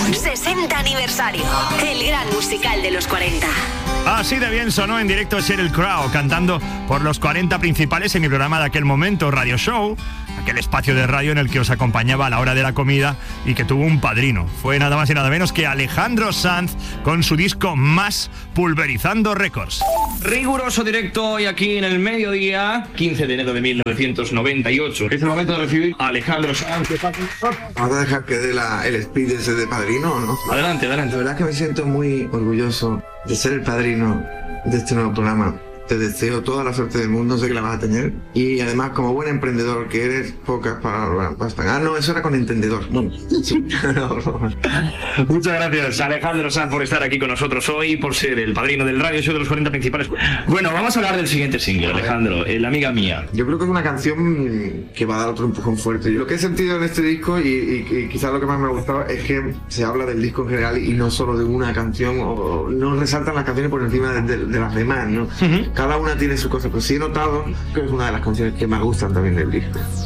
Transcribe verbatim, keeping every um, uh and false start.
sesenta aniversario. El gran musical de los cuarenta. Así de bien sonó en directo Sheryl Crow cantando por los cuarenta principales en mi programa de aquel momento, Radio Show, aquel espacio de radio en el que os acompañaba a la hora de la comida y que tuvo un padrino. Fue nada más y nada menos que Alejandro Sanz con su disco Más, pulverizando récords. Riguroso directo hoy aquí en el mediodía, quince de enero de mil novecientos noventa y ocho. Es el momento de recibir a Alejandro Sanz. ¿Vamos a dejar que dé la, el speed ese de padrino o no? Adelante, adelante. La verdad es que me siento muy orgulloso de ser el padrino de este nuevo programa. Te deseo toda la suerte del mundo, sé que la vas a tener. Y además, como buen emprendedor que eres, pocas palabras bastan. Ah, no, eso era con entendedor. Bueno, sí. No, no. Muchas gracias, Alejandro Sanz, por estar aquí con nosotros hoy, por ser el padrino del radio show de los cuarenta principales. Bueno, vamos a hablar del siguiente single, Alejandro, La amiga mía. Yo creo que es una canción que va a dar otro empujón fuerte. Lo que he sentido en este disco, y, y, y quizás lo que más me ha gustado, es que se habla del disco en general y no solo de una canción, o no resaltan las canciones por encima de, de, de las demás, ¿no? Uh-huh. Cada una tiene su cosa, pero sí he notado que es una de las canciones que me gustan también del disco.